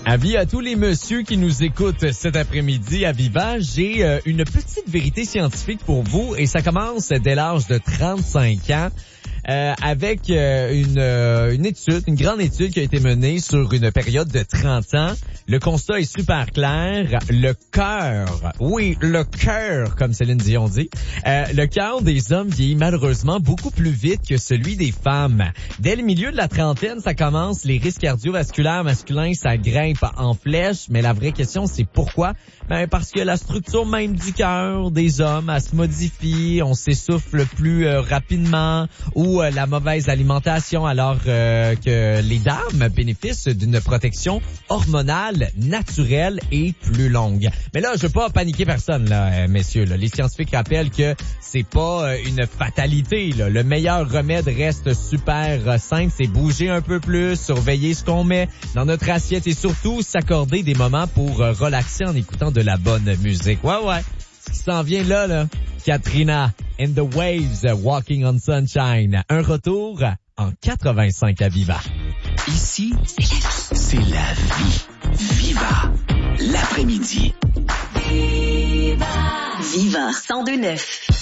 Avis à tous les messieurs qui nous écoutent cet après-midi à Viva, j'ai une petite vérité scientifique pour vous et ça commence dès l'âge de 35 ans. Avec une étude, une grande étude qui a été menée sur une période de 30 ans. Le constat est super clair. Le cœur, oui, le cœur, comme Céline Dion dit, le cœur des hommes vieillit malheureusement beaucoup plus vite que celui des femmes. Dès le milieu de la trentaine, ça commence, les risques cardiovasculaires masculins, ça grimpe en flèche, mais la vraie question, c'est pourquoi? Ben, parce que la structure même du cœur des hommes, elle se modifie, on s'essouffle plus rapidement, ou la mauvaise alimentation, alors que les dames bénéficient d'une protection hormonale naturelle et plus longue. Mais là, je veux pas paniquer personne, là, messieurs. Là. Les scientifiques rappellent que c'est pas une fatalité. Là. Le meilleur remède reste super simple, c'est bouger un peu plus, surveiller ce qu'on met dans notre assiette et surtout s'accorder des moments pour relaxer en écoutant de la bonne musique. Ouais. Ce qui s'en vient là, Katrina and the Waves, Walking on Sunshine. Un retour en 85 à Viva. Ici, c'est la vie. Viva, l'après-midi. Viva 102.9.